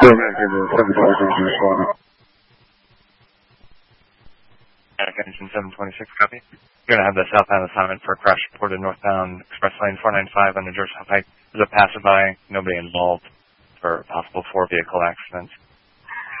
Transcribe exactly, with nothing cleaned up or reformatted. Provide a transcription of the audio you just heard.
Engine seven twenty-six, copy. You're going to have the southbound assignment for a crash reported northbound express lane four ninety-five on the Georgetown Pike. There's a passerby, nobody involved for a possible four-vehicle accident.